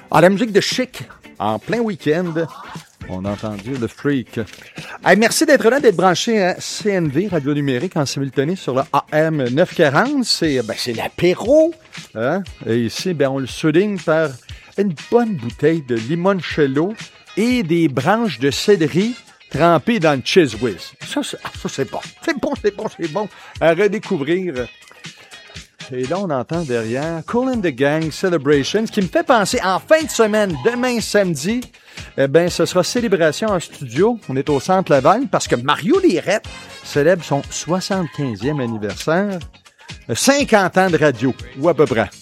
Ah, la musique de Chic, en plein week-end. On a entendu le freak. Hey, merci d'être là, d'être branché à CNV, Radio Numérique, en simultané sur le AM 940. C'est l'apéro. Hein? Et ici, on le souligne par une bonne bouteille de limoncello et des branches de céleri trempées dans le Cheez Whiz. Ça, c'est bon. C'est bon. À redécouvrir. Et là, on entend derrière Kool and the Gang Celebration, ce qui me fait penser, en fin de semaine, demain samedi, ce sera célébration en studio. On est au Centre Laval parce que Mario Lirette célèbre son 75e anniversaire. 50 ans de radio, ou à peu près.